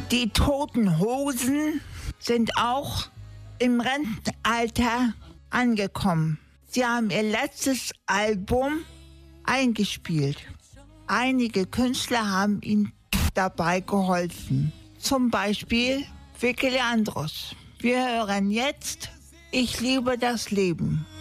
Die Toten Hosen sind auch im Rentenalter angekommen. Sie haben ihr letztes Album eingespielt. Einige Künstler haben ihnen dabei geholfen. Zum Beispiel Vicky Leandros. Wir hören jetzt Ich liebe das Leben.